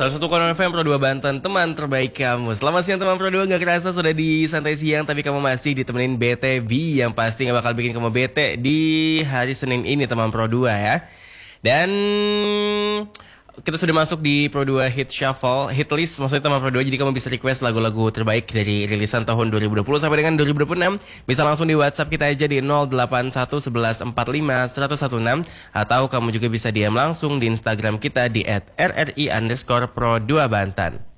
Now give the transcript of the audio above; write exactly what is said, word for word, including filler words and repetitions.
Salah satu Konon F M Pro dua Banten, teman terbaik kamu. Selamat siang teman Pro dua, gak kerasa sudah di santai siang, tapi kamu masih ditemenin B T V yang pasti gak bakal bikin kamu bete di hari Senin ini teman Pro dua ya. Dan kita sudah masuk di Pro dua Hit Shuffle, Hit List maksudnya teman Pro dua. Jadi kamu bisa request lagu-lagu terbaik dari rilisan tahun dua ribu dua puluh sampai dengan dua ribu dua puluh enam. Bisa langsung di WhatsApp kita aja di nol delapan satu satu satu empat lima satu satu enam. Atau kamu juga bisa D M langsung di Instagram kita di at r r i underscore pro dua Banten.